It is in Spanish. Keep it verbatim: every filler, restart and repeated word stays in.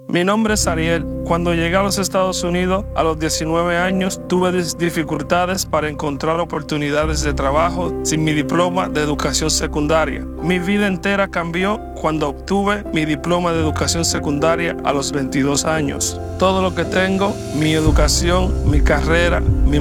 Mi nombre es Ariel. Cuando llegué a los Estados Unidos a los diecinueve años, tuve dificultades para encontrar oportunidades de trabajo sin mi diploma de educación secundaria. Mi vida entera cambió cuando obtuve mi diploma de educación secundaria a los veintidós años. Todo lo que tengo, mi educación, mi carrera, mi